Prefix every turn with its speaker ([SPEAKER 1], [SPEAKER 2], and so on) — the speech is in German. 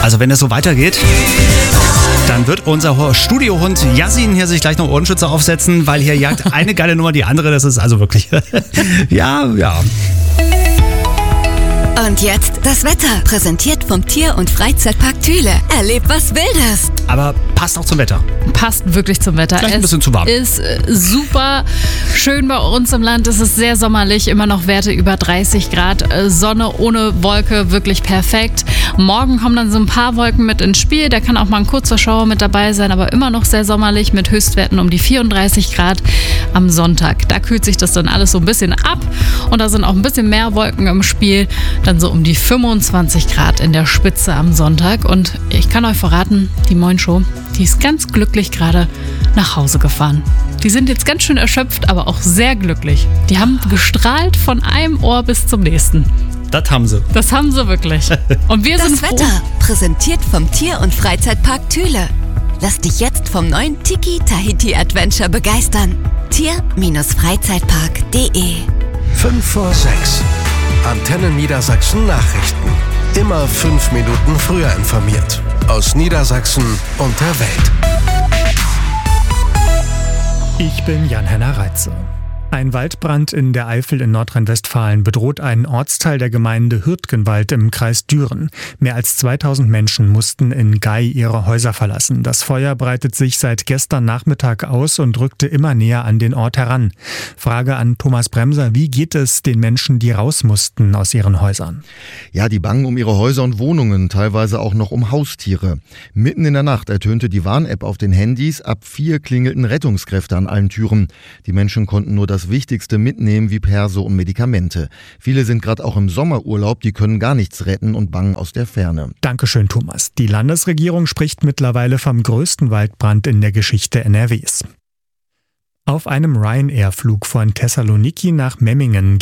[SPEAKER 1] Also wenn es so weitergeht, dann wird unser Studiohund Yassin hier sich gleich noch Ohrenschützer aufsetzen, weil hier jagt eine geile Nummer die andere. Das ist also wirklich, ja.
[SPEAKER 2] Und jetzt das Wetter, präsentiert vom Tier- und Freizeitpark Thüle. Erlebt was Wildes.
[SPEAKER 1] Aber passt auch zum Wetter.
[SPEAKER 3] Passt wirklich zum Wetter.
[SPEAKER 1] Vielleicht ein bisschen zu warm.
[SPEAKER 3] Es ist super schön bei uns im Land. Es ist sehr sommerlich, immer noch Werte über 30 Grad. Sonne ohne Wolke, wirklich perfekt. Morgen kommen dann so ein paar Wolken mit ins Spiel. Da kann auch mal ein kurzer Schauer mit dabei sein, aber immer noch sehr sommerlich mit Höchstwerten um die 34 Grad am Sonntag. Da kühlt sich das dann alles so ein bisschen ab und da sind auch ein bisschen mehr Wolken im Spiel. Dann so um die 25 Grad in der Spitze am Sonntag. Und ich kann euch verraten, die Moin Show, die ist ganz glücklich gerade nach Hause gefahren. Die sind jetzt ganz schön erschöpft, aber auch sehr glücklich. Die haben gestrahlt von einem Ohr bis zum nächsten.
[SPEAKER 1] Das haben sie.
[SPEAKER 3] Das haben sie wirklich. Und wir sind
[SPEAKER 2] Das
[SPEAKER 3] froh.
[SPEAKER 2] Wetter, präsentiert vom Tier- und Freizeitpark Thüle. Lass dich jetzt vom neuen Tiki Tahiti Adventure begeistern. Tier-Freizeitpark.de
[SPEAKER 4] 5 vor 6. Antenne Niedersachsen Nachrichten. Immer 5 Minuten früher informiert. Aus Niedersachsen und der Welt.
[SPEAKER 5] Ich bin Jan-Henner Reitze. Ein Waldbrand in der Eifel in Nordrhein-Westfalen bedroht einen Ortsteil der Gemeinde Hürtgenwald im Kreis Düren. Mehr als 2000 Menschen mussten in Gay ihre Häuser verlassen. Das Feuer breitet sich seit gestern Nachmittag aus und rückte immer näher an den Ort heran. Frage an Thomas Bremser: Wie geht es den Menschen, die raus mussten aus ihren Häusern?
[SPEAKER 6] Ja, die bangen um ihre Häuser und Wohnungen, teilweise auch noch um Haustiere. Mitten in der Nacht ertönte die Warn-App auf den Handys. Ab 4 klingelten Rettungskräfte an allen Türen. Die Menschen konnten nur das Wichtigste mitnehmen wie Perso und Medikamente. Viele sind gerade auch im Sommerurlaub, die können gar nichts retten und bangen aus der Ferne.
[SPEAKER 5] Dankeschön, Thomas. Die Landesregierung spricht mittlerweile vom größten Waldbrand in der Geschichte NRWs. Auf einem Ryanair-Flug von Thessaloniki nach Memmingen